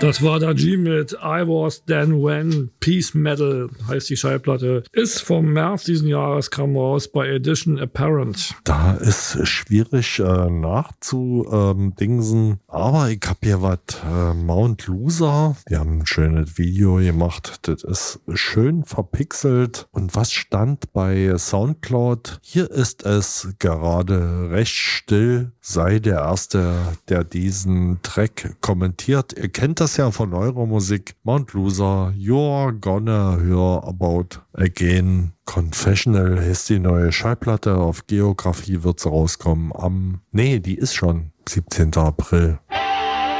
Das war da G mit I Was Then When, Peace Metal heißt die Schallplatte. Ist vom März diesen Jahres, kam raus bei Edition Apparent. Da ist schwierig nachzudingsen, aber ich habe hier was, Mount Loser, die haben ein schönes Video gemacht, das ist schön verpixelt. Und was stand bei Soundcloud? Hier ist es gerade recht still, sei der Erste, der diesen Track kommentiert. Ihr kennt das ja von eurer Musik. Mount Loser, You're Gonna Hear About Again. Confessional ist die neue Schallplatte. Auf Geografie wird sie rauskommen die ist schon 17. April.